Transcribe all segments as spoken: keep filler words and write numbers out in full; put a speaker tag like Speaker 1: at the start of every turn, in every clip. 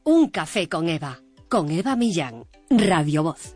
Speaker 1: Un café con Eva, con Eva Millán, Radio Voz.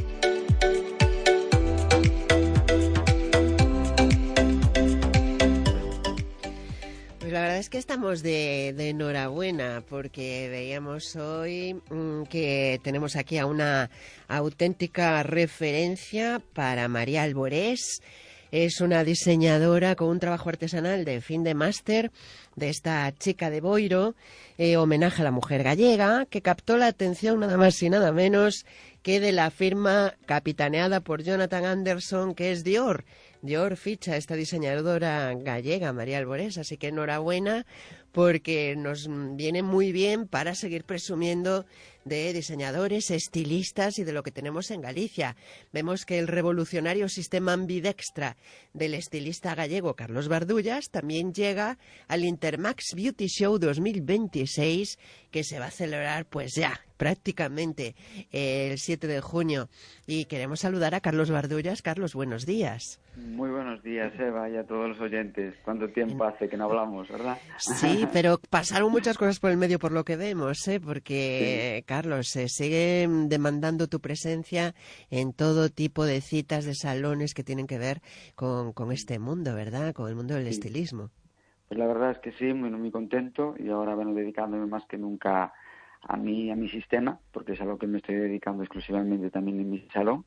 Speaker 2: Pues la verdad es que estamos de, de enhorabuena porque veíamos hoy mmm, que tenemos aquí a una auténtica referencia para María Alborés. Es una diseñadora con un trabajo artesanal de fin de máster de esta chica de Boiro, eh, homenaje a la mujer gallega, que captó la atención nada más y nada menos que de la firma capitaneada por Jonathan Anderson, que es Dior. Dior ficha a esta diseñadora gallega, María Alborés, así que enhorabuena porque nos viene muy bien para seguir presumiendo de diseñadores, estilistas y de lo que tenemos en Galicia. Vemos que el revolucionario sistema ambidextra del estilista gallego Carlos Bardullas también llega al Intermax Beauty Show dos mil veintiséis, que se va a celebrar pues ya prácticamente el siete de junio. Y queremos saludar a Carlos Bardullas. Carlos, buenos días.
Speaker 3: Muy buenos días, Eva, y a todos los oyentes. ¿Cuánto tiempo hace que no hablamos, verdad?
Speaker 2: Sí, pero pasaron muchas cosas por el medio por lo que vemos, ¿eh? Porque, sí. Carlos, se sigue demandando tu presencia en todo tipo de citas de salones que tienen que ver con, con este mundo, ¿verdad? Con el mundo del sí. estilismo.
Speaker 3: Pues la verdad es que sí, muy, muy contento, y ahora bueno, dedicándome más que nunca a mi, a mi sistema, porque es a lo que me estoy dedicando exclusivamente también en mi salón.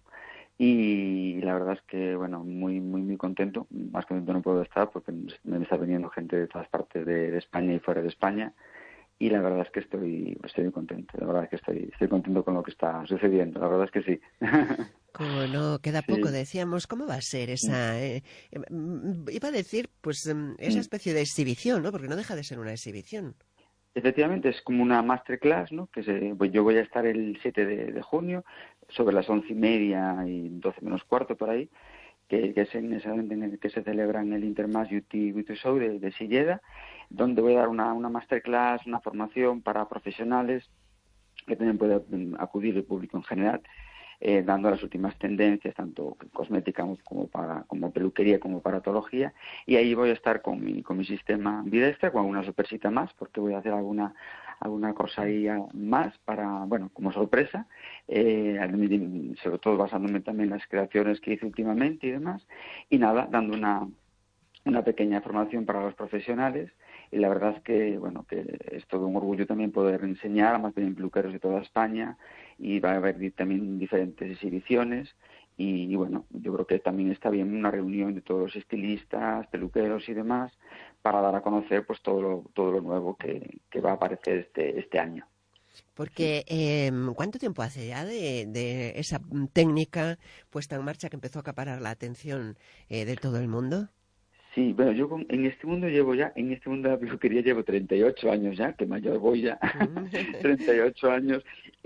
Speaker 3: Y la verdad es que, bueno, muy, muy, muy contento. Más contento no puedo estar porque me está viniendo gente de todas partes de, de España y fuera de España. Y la verdad es que estoy, estoy muy contento. La verdad es que estoy, estoy contento con lo que está sucediendo. La verdad es que sí.
Speaker 2: Como no, queda
Speaker 3: sí.
Speaker 2: poco. Decíamos, ¿cómo va a ser esa...? Eh, eh, iba a decir, pues, esa especie de exhibición, ¿no? Porque no deja de ser una exhibición.
Speaker 3: Efectivamente, es como una masterclass, ¿no? Que se, pues yo voy a estar el siete de junio, sobre las once y media y doce menos cuarto por ahí, que, que es en ese evento en el que se celebra en el Intermax Beauty, Beauty Show de, de Silleda, donde voy a dar una, una masterclass, una formación para profesionales, que también puede acudir el público en general, eh, dando las últimas tendencias, tanto cosmética como para como peluquería como para patología, y ahí voy a estar con mi, con mi sistema ambidextra, con una sorpresita más, porque voy a hacer alguna alguna cosa ahí más para, bueno, como sorpresa, eh, sobre todo basándome también en las creaciones que hice últimamente y demás, y nada, dando una una pequeña formación para los profesionales, y la verdad es que, bueno, que es todo un orgullo también poder enseñar a más de peluqueros de toda España, y va a haber también diferentes exhibiciones, y, y bueno, yo creo que también está bien una reunión de todos los estilistas, peluqueros y demás, para dar a conocer pues todo lo, todo lo nuevo que, que va a aparecer este, este año.
Speaker 2: Porque, eh, ¿cuánto tiempo hace ya de, de esa técnica puesta en marcha que empezó a acaparar la atención eh, de todo el mundo?
Speaker 3: Sí, bueno, yo con, en este mundo llevo ya, en este mundo de la peluquería llevo treinta y ocho años ya, que mayor voy ya, treinta y ocho años,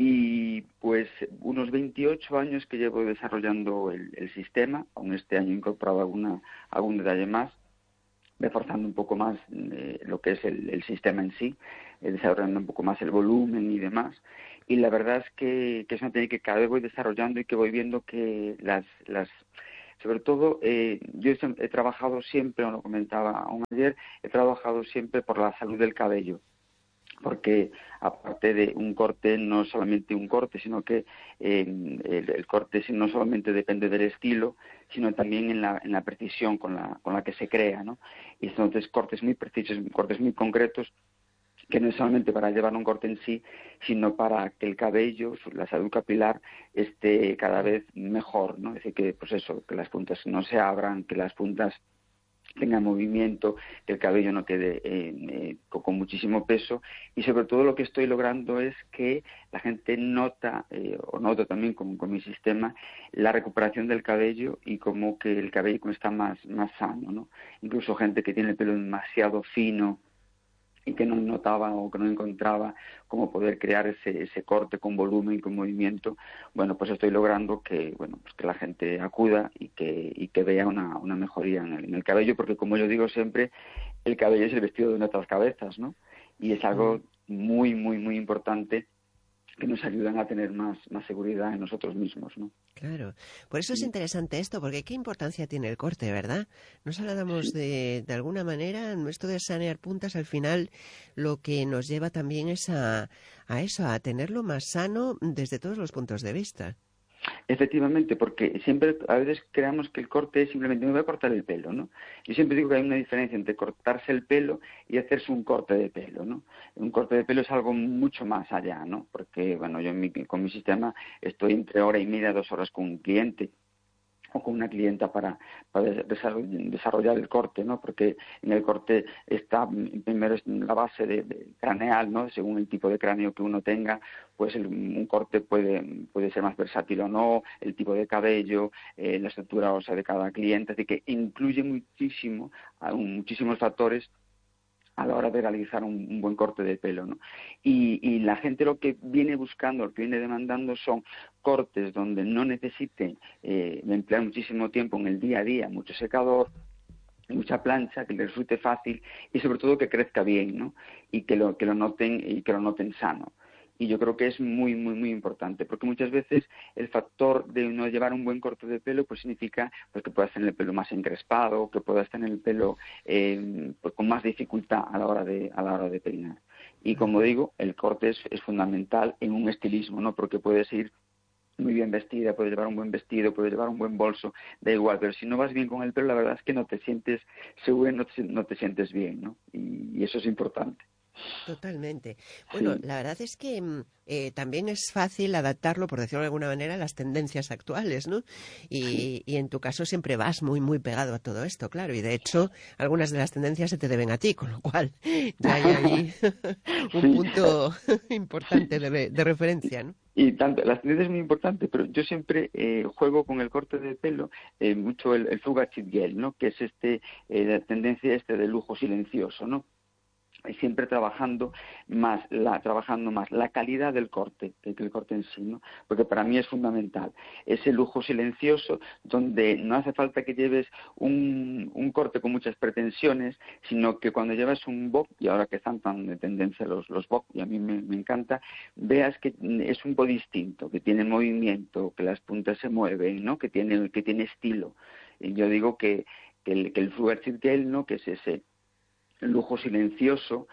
Speaker 3: y pues unos veintiocho años que llevo desarrollando el, el sistema, aún este año he incorporado alguna, algún detalle más, reforzando un poco más eh, lo que es el, el sistema en sí, eh, desarrollando un poco más el volumen y demás, y la verdad es que, que es una técnica que cada vez voy desarrollando y que voy viendo que las... las Sobre todo, eh, yo he trabajado siempre, o lo comentaba aún ayer, he trabajado siempre por la salud del cabello, porque aparte de un corte, no solamente un corte, sino que eh, el, el corte no solamente depende del estilo, sino también en la, en la precisión con la, con la que se crea, ¿no? Y entonces cortes muy precisos, cortes muy concretos, que no es solamente para llevar un corte en sí, sino para que el cabello, la salud capilar, esté cada vez mejor, ¿no? Es decir, que, pues eso, que las puntas no se abran, que las puntas tengan movimiento, que el cabello no quede eh, eh, con muchísimo peso, y sobre todo lo que estoy logrando es que la gente nota, eh, o nota también con, con mi sistema, la recuperación del cabello y como que el cabello está más, más sano, ¿no? Incluso gente que tiene el pelo demasiado fino, y que no notaba o que no encontraba cómo poder crear ese, ese corte con volumen y con movimiento, bueno, pues estoy logrando que, bueno, pues que la gente acuda y que, y que vea una, una mejoría en el, en el cabello, porque como yo digo siempre, el cabello es el vestido de nuestras cabezas, ¿no? Y es algo muy, muy, muy importante que nos ayudan a tener más, más seguridad en nosotros mismos, ¿no?
Speaker 2: Claro. Por eso es interesante esto, porque qué importancia tiene el corte, ¿verdad? Nos hablamos
Speaker 3: Sí.
Speaker 2: de, de alguna manera, esto de sanear puntas, al final lo que nos lleva también es a, a eso, a tenerlo más sano desde todos los puntos de vista.
Speaker 3: Efectivamente, porque siempre a veces creamos que el corte es simplemente me voy a cortar el pelo, ¿no? Yo siempre digo que hay una diferencia entre cortarse el pelo y hacerse un corte de pelo, ¿no? Un corte de pelo es algo mucho más allá, ¿no? Porque, bueno, yo en mi, con mi sistema estoy entre hora y media, dos horas con un cliente o con una clienta para, para desarrollar el corte, ¿no? Porque en el corte está primero es la base de, de craneal, ¿no? Según el tipo de cráneo que uno tenga, pues el, un corte puede, puede ser más versátil o no, el tipo de cabello, eh, la estructura ósea de cada cliente, así que incluye muchísimo, muchísimos factores a la hora de realizar un, un buen corte de pelo, ¿no? Y, y la gente lo que viene buscando, lo que viene demandando son cortes donde no necesiten eh, emplear muchísimo tiempo en el día a día, mucho secador, mucha plancha, que les resulte fácil y sobre todo que crezca bien, ¿no? Y que lo, que lo noten y que lo noten sano. Y yo creo que es muy, muy, muy importante, porque muchas veces el factor de no llevar un buen corte de pelo pues significa pues, que puedas tener el pelo más encrespado, que puedas tener el pelo eh, pues, con más dificultad a la hora de, a la hora de peinar. Y como digo, el corte es, es fundamental en un estilismo, ¿no? Porque puedes ir muy bien vestida, puedes llevar un buen vestido, puedes llevar un buen bolso, da igual, pero si no vas bien con el pelo, la verdad es que no te sientes seguro, no te, no te sientes bien, ¿no? Y, y eso es importante.
Speaker 2: Totalmente. Bueno,
Speaker 3: Sí.
Speaker 2: la verdad es que eh, también es fácil adaptarlo, por decirlo de alguna manera, a las tendencias actuales, ¿no? Y, y en tu caso siempre vas muy, muy pegado a todo esto, claro. Y de hecho, algunas de las tendencias se te deben a ti, con lo cual ya hay ahí un
Speaker 3: Sí,
Speaker 2: punto
Speaker 3: sí,
Speaker 2: importante de, de referencia, ¿no?
Speaker 3: y tanto, las tendencias es muy importante, pero yo siempre eh, juego con el corte de pelo eh, mucho el, el Fuga Chip Gel, ¿no? Que es este eh, la tendencia este de lujo silencioso, ¿no? Y siempre trabajando más la trabajando más la calidad del corte que el corte en sí, ¿no? Porque para mí es fundamental ese lujo silencioso donde no hace falta que lleves un, un corte con muchas pretensiones, sino que cuando llevas un bob, y ahora que están tan de tendencia los, los bob, y a mí me, me encanta, veas que es un bob distinto, que tiene movimiento, que las puntas se mueven, ¿no? Que tiene, que tiene estilo. Y yo digo que, que el, que el Fluorescent Gel, ¿no? Que es ese el lujo silencioso,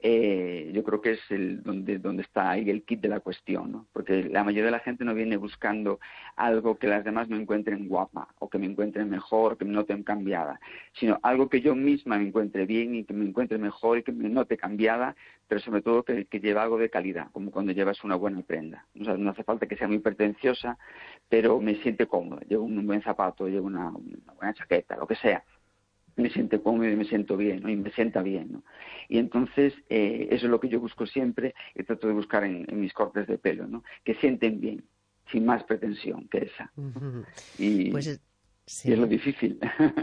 Speaker 3: eh, yo creo que es el donde, donde está ahí el kit de la cuestión, ¿no? Porque la mayoría de la gente no viene buscando algo que las demás me encuentren guapa o que me encuentren mejor, que me noten cambiada, sino algo que yo misma me encuentre bien y que me encuentre mejor y que me note cambiada, pero sobre todo que, que lleve algo de calidad, como cuando llevas una buena prenda. O sea, no hace falta que sea muy pretenciosa, pero me siente cómoda. Llevo un buen zapato, llevo una, una buena chaqueta, lo que sea. Me siento cómodo y me siento bien, ¿no? Y me sienta bien, ¿no? Y entonces eh, eso es lo que yo busco siempre y trato de buscar en, en mis cortes de pelo, ¿no? Que sienten bien, sin más pretensión que esa.
Speaker 2: Ujú.
Speaker 3: Y,
Speaker 2: Pues es-
Speaker 3: y es lo
Speaker 2: sí.
Speaker 3: difícil.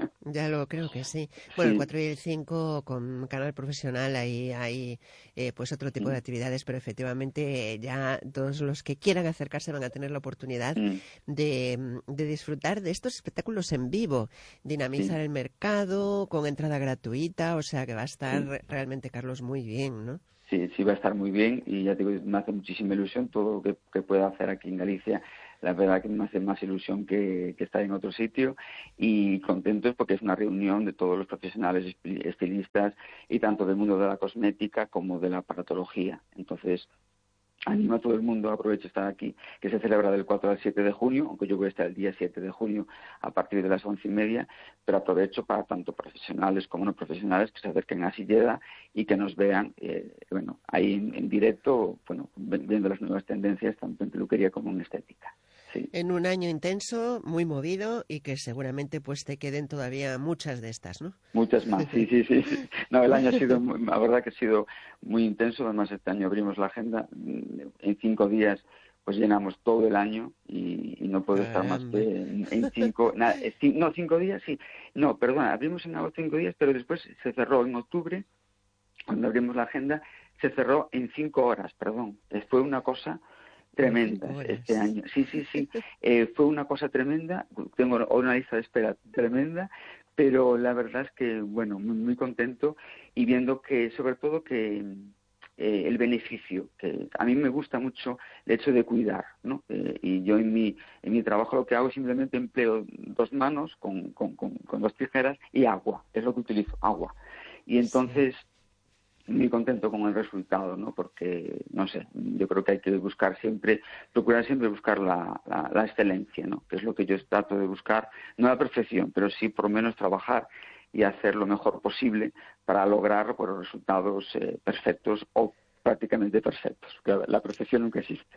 Speaker 2: Ya lo creo que sí. Bueno, el
Speaker 3: Sí.
Speaker 2: cuatro y el cinco con canal profesional ahí hay eh, pues otro tipo de
Speaker 3: Mm,
Speaker 2: actividades, pero efectivamente eh, ya todos los que quieran acercarse van a tener la oportunidad
Speaker 3: mm,
Speaker 2: de, mm, de disfrutar de estos espectáculos en vivo, dinamizar
Speaker 3: sí,
Speaker 2: el mercado con entrada gratuita, o sea que va a estar
Speaker 3: sí.
Speaker 2: re- realmente, Carlos, muy bien, ¿no?
Speaker 3: Sí, sí va a estar muy bien y ya te digo, me hace muchísima ilusión todo lo que, que pueda hacer aquí en Galicia. La verdad que me hace más ilusión que, que estar en otro sitio y contentos porque es una reunión de todos los profesionales estilistas y tanto del mundo de la cosmética como de la aparatología. Entonces, animo a todo el mundo, aprovecho estar aquí, que se celebra del cuatro al siete de junio, aunque yo voy a estar el día siete de junio a partir de las once y media, pero aprovecho para tanto profesionales como no profesionales que se acerquen a Silleda y que nos vean, eh, bueno, ahí en, en directo, bueno, viendo las nuevas tendencias tanto en peluquería como en estética. Sí.
Speaker 2: En un año intenso, muy movido y que seguramente pues te queden todavía muchas de estas, ¿no?
Speaker 3: Muchas más, sí, sí, sí, sí. No, el año ha sido, muy- la verdad que ha sido muy intenso. Además, este año abrimos la agenda. En cinco días, pues llenamos todo el año y, y no puedo estar más que
Speaker 2: Caramba.
Speaker 3: en, en cinco, na- eh, cin- no, cinco días, sí. No, perdona, abrimos en agosto cinco días, pero después se cerró en octubre, cuando abrimos la agenda, se cerró en cinco horas, perdón. Eh, Fue una cosa
Speaker 2: En
Speaker 3: tremenda
Speaker 2: cinco
Speaker 3: este
Speaker 2: horas.
Speaker 3: año. Sí, sí, sí. Eh, fue una cosa tremenda. Tengo una lista de espera tremenda, pero la verdad es que, bueno, muy, muy contento y viendo que, sobre todo, que, eh, el beneficio. Que a mí me gusta mucho el hecho de cuidar, ¿no? Eh, y yo en mi, en mi trabajo lo que hago es simplemente empleo dos manos con, con, con, con dos tijeras y agua, es lo que utilizo, agua. Y entonces... Sí. Muy contento con el resultado, ¿no? Porque, no sé, yo creo que hay que buscar siempre, procurar siempre buscar la, la, la excelencia, ¿no? Que es lo que yo trato de buscar, no la perfección, pero sí por lo menos trabajar y hacer lo mejor posible para lograr pues, los resultados eh, perfectos o prácticamente perfectos, que la perfección nunca existe.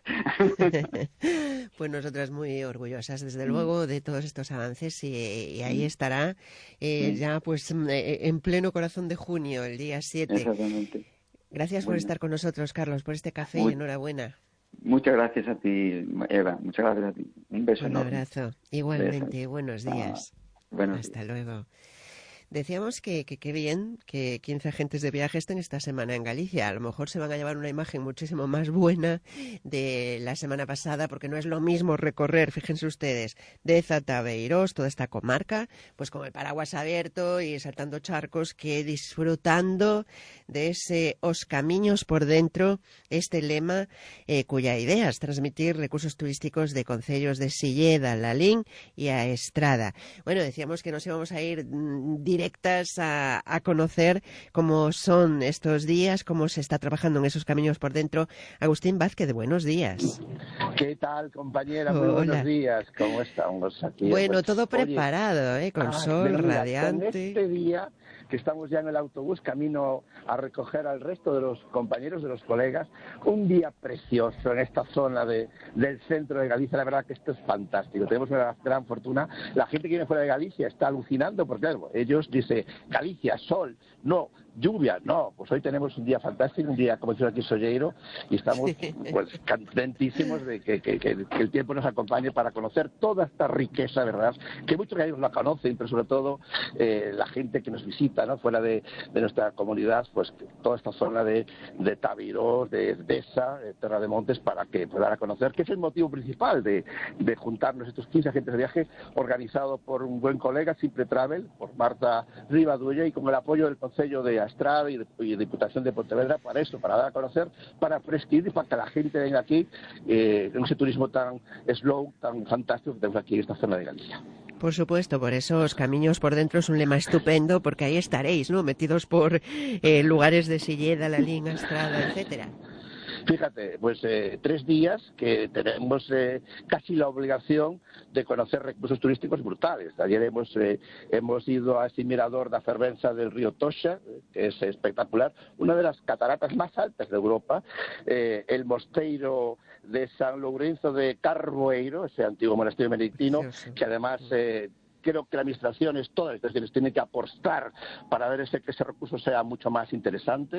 Speaker 2: Pues nosotras muy orgullosas, desde luego, de todos estos avances y, y ahí estará eh, ya pues en pleno corazón de junio, el día siete.
Speaker 3: Exactamente.
Speaker 2: Gracias
Speaker 3: bueno.
Speaker 2: por estar con nosotros, Carlos, por este café
Speaker 3: Muy,
Speaker 2: y enhorabuena.
Speaker 3: Muchas gracias a ti, Eva, muchas gracias a ti. Un beso
Speaker 2: Un
Speaker 3: enorme.
Speaker 2: abrazo. Igualmente,
Speaker 3: Beso.
Speaker 2: buenos días.
Speaker 3: Ah, buenos
Speaker 2: Hasta
Speaker 3: días.
Speaker 2: luego. Decíamos que qué bien que quince agentes de viaje estén esta semana en Galicia. A lo mejor se van a llevar una imagen muchísimo más buena de la semana pasada, porque no es lo mismo recorrer, fíjense ustedes, de Zatabeirós, toda esta comarca, pues con el paraguas abierto y saltando charcos, que disfrutando de ese Os camiños por dentro, este lema eh, cuya idea es transmitir recursos turísticos de concellos de Silleda, Lalín y a Estrada. Bueno, decíamos que nos íbamos a ir directamente directas a, a conocer cómo son estos días, cómo se está trabajando en esos caminos por dentro. Agustín Vázquez, buenos días.
Speaker 4: ¿Qué tal, compañera? Muy
Speaker 2: Hola.
Speaker 4: buenos días. ¿Cómo estamos aquí?
Speaker 2: Bueno,
Speaker 4: pues,
Speaker 2: todo
Speaker 4: oye,
Speaker 2: preparado, ¿eh? Con
Speaker 4: ah,
Speaker 2: sol
Speaker 4: mira,
Speaker 2: radiante.
Speaker 4: Con este día que estamos ya en el autobús camino a recoger al resto de los compañeros, de los colegas, un día precioso en esta zona de, del centro de Galicia. La verdad que esto es fantástico, tenemos una gran fortuna. La gente que viene fuera de Galicia está alucinando porque claro, ellos dicen Galicia, sol, no, lluvia, no, pues hoy tenemos un día fantástico, un día como dice aquí Solleiro, y estamos pues contentísimos de que, que, que, que el tiempo nos acompañe para conocer toda esta riqueza, ¿verdad? Que muchos gallegos la conocen, pero sobre todo eh, la gente que nos visita, ¿no? Fuera de, de nuestra comunidad, pues toda esta zona de, de Tabirós, de Deza, de Terra de Montes, para que puedan conocer, que es el motivo principal de, de juntarnos estos quince agentes de viaje, organizado por un buen colega, Simple Travel, por Marta Rivadulla, y con el apoyo del Concello de Estrada y de, y de Diputación de Pontevedra, para eso, para dar a conocer, para prescribir y para que la gente venga aquí eh, en ese turismo tan slow, tan fantástico que tenemos aquí en esta zona de Galicia.
Speaker 2: Por supuesto, por eso Os camiños por dentro es un lema estupendo, porque ahí estaréis, ¿no? Metidos por eh, lugares de Silleda, Lalín, Estrada, etcétera.
Speaker 4: Fíjate, pues eh, tres días que tenemos eh, casi la obligación de conocer recursos turísticos brutales. Ayer hemos eh, hemos ido a ese mirador da fervenza del río Toxa, que es espectacular, una de las cataratas más altas de Europa, eh, el mosteiro de San Lourenço de Carboeiro, ese antiguo monasterio benedictino, que además... Eh, creo que la administración es toda, es decir, tiene que apostar para ver ese, que ese recurso sea mucho más interesante.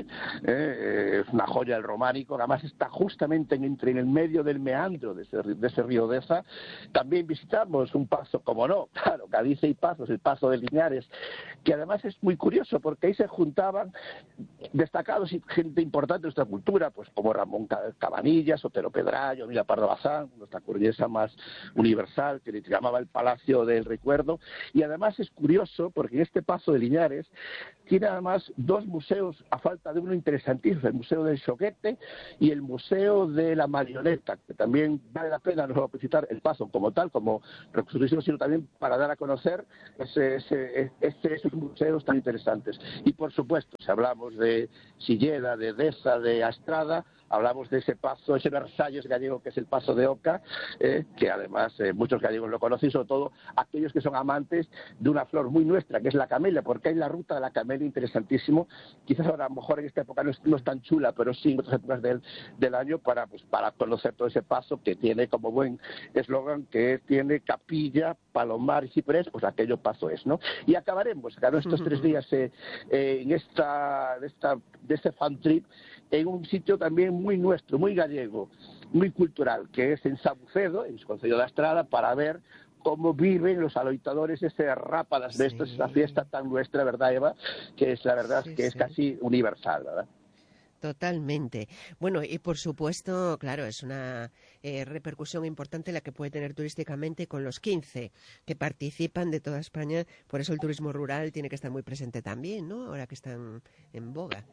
Speaker 4: Eh, es una joya del románico, además está justamente en, entre, en el medio del meandro de ese, de ese río Deza. También visitamos un paso, como no, claro, Galicia y Pazos, el paso de Liñares, que además es muy curioso porque ahí se juntaban destacados y gente importante de nuestra cultura, pues como Ramón Cabanillas, Otero Pedrayo, Mila Pardo Bazán, nuestra cordillera más universal, que le llamaba el Palacio del Recuerdo. Y además es curioso porque en este paso de Liñares tiene además dos museos a falta de uno interesantísimo, el Museo del Xoguete y el Museo de la Marioneta, que también vale la pena no solo visitar el paso como tal, como recurso turístico, sino también para dar a conocer ese, ese, ese, esos museos tan interesantes. Y por supuesto, si hablamos de Silleda, de Deza, de Estrada, hablamos de ese paso, ese Versalles gallego que es el paso de Oca, eh, que además eh, muchos gallegos lo conocen, sobre todo aquellos que son amantes de una flor muy nuestra, que es la camelia, porque hay la ruta de la camelia interesantísimo. Quizás ahora a lo mejor en esta época no es, no es tan chula, pero sí en otras épocas del, del año para, pues, para conocer todo ese paso que tiene como buen eslogan que tiene capilla, palomar y ciprés, pues aquello paso es, ¿no? Y acabaremos, claro, estos tres días eh, eh, en esta, de, esta, de este fan trip en un sitio también muy nuestro, muy gallego, muy cultural, que es en Sabucedo, en el Concello de Estrada, para ver cómo viven los aloitadores ese rápadas de esto, sí. Esa fiesta tan nuestra, ¿verdad, Eva? Que es la verdad sí, que sí. Es casi universal, ¿verdad?
Speaker 2: Totalmente. Bueno, y por supuesto, claro, es una eh, repercusión importante la que puede tener turísticamente con los quince que participan de toda España. Por eso el turismo rural tiene que estar muy presente también, ¿no? Ahora que están en boga.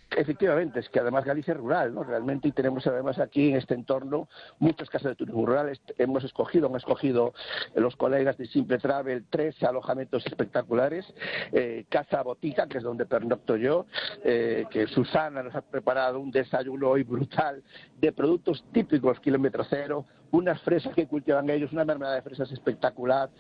Speaker 4: Efectivamente, es que además Galicia es rural, ¿no? Realmente, y tenemos además aquí en este entorno muchas casas de turismo rurales. Hemos escogido, han escogido los colegas de Simple Travel tres alojamientos espectaculares. Eh, Casa Botica, que es donde pernocto yo, eh, que Susana nos ha preparado un desayuno hoy brutal de productos típicos kilómetro cero, unas fresas que cultivan ellos, una mermelada de fresas espectacular,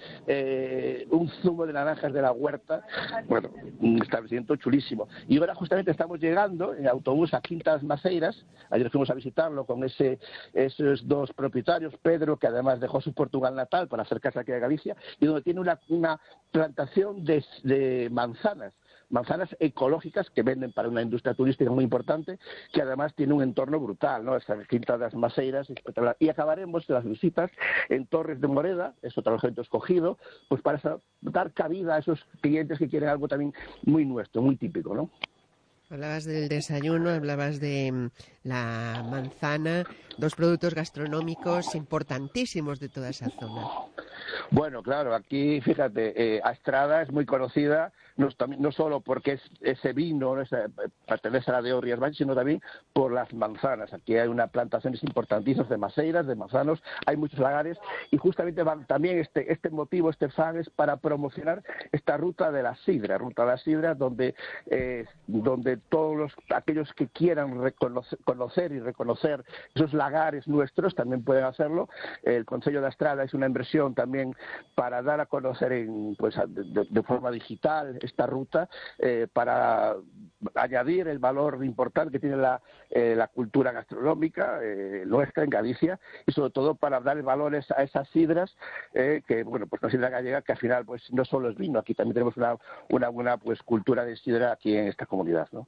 Speaker 4: eh, un zumo de naranjas de la huerta, bueno, un establecimiento chulísimo. Y ahora justamente estamos llegando en autobús a Quintas Maceiras. Ayer fuimos a visitarlo con ese, esos dos propietarios, Pedro, que además dejó su Portugal natal para acercarse aquí a Galicia, y donde tiene una, una plantación de, de manzanas, manzanas ecológicas que venden para una industria turística muy importante, que además tiene un entorno brutal, ¿no? Esta Quinta das Maceiras, espectacular. Y acabaremos las visitas en Torres de Moreda, es otro alojamiento escogido, pues para dar cabida a esos clientes que quieren algo también muy nuestro, muy típico, ¿no?
Speaker 2: Hablabas del desayuno, hablabas de la manzana, dos productos gastronómicos importantísimos de toda esa zona.
Speaker 4: Bueno, claro, aquí, fíjate, eh, Astrada es muy conocida, no, no solo porque es ese vino, ¿no? Esa, pertenece a la de Orrias Baix, sino también por las manzanas. Aquí hay una plantaciones importantísimas de maceiras, de manzanos, hay muchos lagares, y justamente van, también este, este motivo, este fan, es para promocionar esta ruta de la sidra, ruta de la sidra, donde, eh, donde todos los, aquellos que quieran reconocer, conocer y reconocer esos lagares nuestros también pueden hacerlo. El Concello de Astrada es una inversión también para dar a conocer en, pues, de, de forma digital esta ruta, eh, para añadir el valor importante que tiene la, eh, la cultura gastronómica eh, nuestra en Galicia, y sobre todo para dar valores a esas sidras, eh, que bueno, pues una sidra gallega que al final pues no solo es vino, aquí también tenemos una, una buena pues cultura de sidra aquí en esta comunidad, ¿no?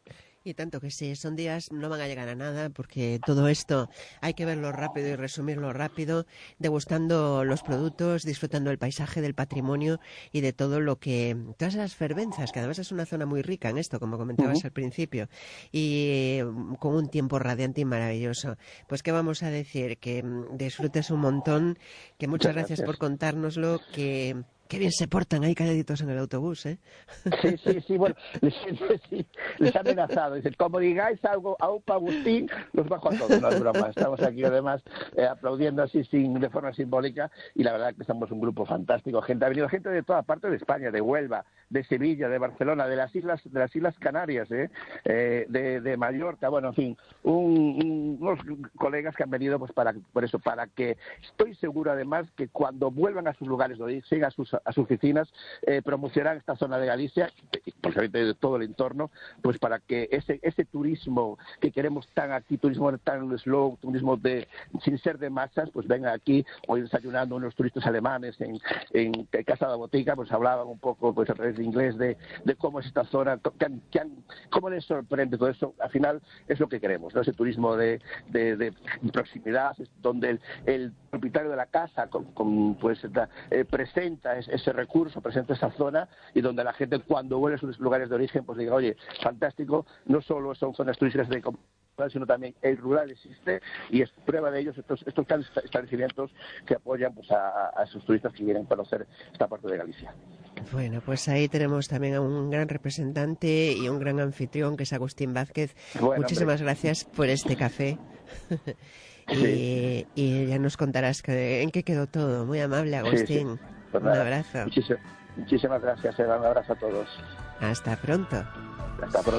Speaker 2: Y tanto que sí, son días, no van a llegar a nada, porque todo esto hay que verlo rápido y resumirlo rápido, degustando los productos, disfrutando del paisaje, del patrimonio y de todo lo que, todas esas fervenzas, que además es una zona muy rica en esto, como comentabas uh-huh. al principio, y con un tiempo radiante y maravilloso. Pues qué vamos a decir, que disfrutes un montón, que muchas gracias, gracias por contárnoslo, que... Qué bien se portan ahí calladitos en el autobús, ¿eh?
Speaker 4: Sí, sí, sí, bueno, les, sí, les ha amenazado. Dicen, como digáis algo a Upa Agustín, los bajo a todos, no es broma. Estamos aquí además eh, aplaudiendo así sin, de forma simbólica, y la verdad que estamos un grupo fantástico. Gente, ha venido gente de toda parte de España, de Huelva, de Sevilla, de Barcelona, de las islas, de las Islas Canarias, ¿eh? Eh, de, de Mallorca, bueno, en fin, un, un, unos colegas que han venido pues para, por eso, para que estoy seguro además que cuando vuelvan a sus lugares de origen, a sus a sus oficinas, eh, promocionar esta zona de Galicia, posiblemente de todo el entorno, pues para que ese ese turismo que queremos tan aquí, turismo tan slow, turismo de sin ser de masas, pues venga aquí. Hoy desayunando unos turistas alemanes en, en Casa de Botica, pues hablaban un poco pues a través de inglés de, de cómo es esta zona, que han, que han, cómo les sorprende todo eso. Al final es lo que queremos, ¿no? Ese turismo de, de, de proximidad, donde el, el propietario de la casa con, con, pues eh, presenta ese recurso, presenta esa zona, y donde la gente cuando vuelve a sus lugares de origen pues diga, oye, fantástico, no solo son zonas turísticas de sino también el rural existe, y es prueba de ellos estos estos establecimientos que apoyan pues a, a esos turistas que quieren conocer esta parte de Galicia.
Speaker 2: Bueno, pues ahí tenemos también a un gran representante y un gran anfitrión, que es Agustín Vázquez. Bueno, muchísimas hombre. gracias por este café. y, sí. y ya nos contarás que, en qué quedó todo. Muy amable, Agustín. Sí, sí. Pues un abrazo.
Speaker 4: Muchísimas, muchísimas gracias, Eva. Un abrazo a todos.
Speaker 2: Hasta pronto.
Speaker 4: Hasta pronto.